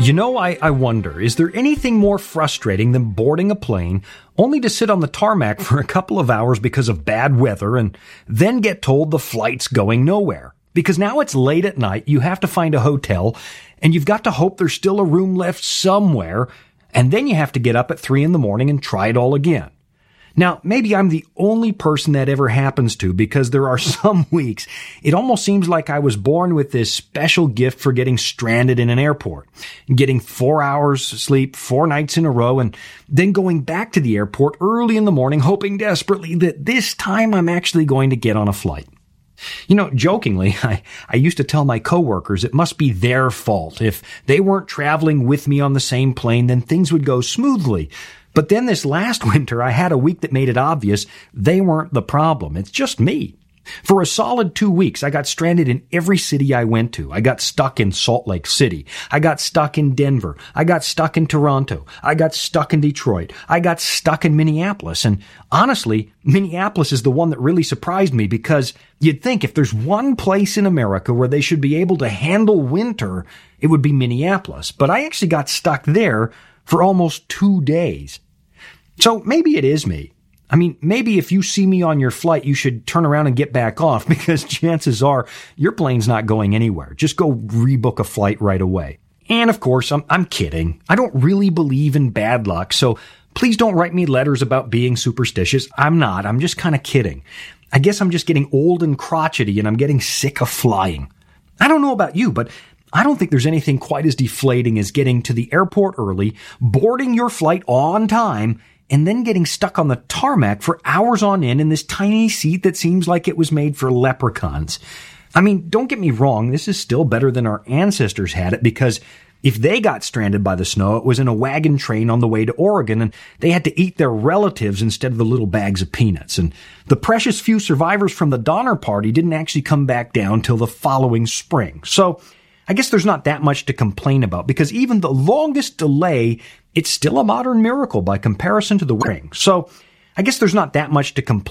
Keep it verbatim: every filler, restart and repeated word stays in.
You know, I, I wonder, is there anything more frustrating than boarding a plane only to sit on the tarmac for a couple of hours because of bad weather and then get told the flight's going nowhere? Because now it's late at night, you have to find a hotel, and you've got to hope there's still a room left somewhere, and then you have to get up at three in the morning and try it all again. Now, maybe I'm the only person that ever happens to, because there are some weeks it almost seems like I was born with this special gift for getting stranded in an airport, getting four hours sleep four nights in a row, and then going back to the airport early in the morning, hoping desperately that this time I'm actually going to get on a flight. You know, jokingly, I, I used to tell my coworkers it must be their fault. If they weren't traveling with me on the same plane, then things would go smoothly. But then this last winter, I had a week that made it obvious they weren't the problem. It's just me. For a solid two weeks, I got stranded in every city I went to. I got stuck in Salt Lake City. I got stuck in Denver. I got stuck in Toronto. I got stuck in Detroit. I got stuck in Minneapolis. And honestly, Minneapolis is the one that really surprised me, because you'd think if there's one place in America where they should be able to handle winter, it would be Minneapolis. But I actually got stuck there for almost two days. So maybe it is me. I mean, maybe if you see me on your flight, you should turn around and get back off, because chances are your plane's not going anywhere. Just go rebook a flight right away. And of course, I'm, I'm kidding. I don't really believe in bad luck, so please don't write me letters about being superstitious. I'm not. I'm just kind of kidding. I guess I'm just getting old and crotchety, and I'm getting sick of flying. I don't know about you, but I don't think there's anything quite as deflating as getting to the airport early, boarding your flight on time, and then getting stuck on the tarmac for hours on end in this tiny seat that seems like it was made for leprechauns. I mean, don't get me wrong, this is still better than our ancestors had it, because if they got stranded by the snow, it was in a wagon train on the way to Oregon, and they had to eat their relatives instead of the little bags of peanuts. And the precious few survivors from the Donner Party didn't actually come back down till the following spring. So I guess there's not that much to complain about, because even the longest delay, it's still a modern miracle by comparison to the ring. So I guess there's not that much to complain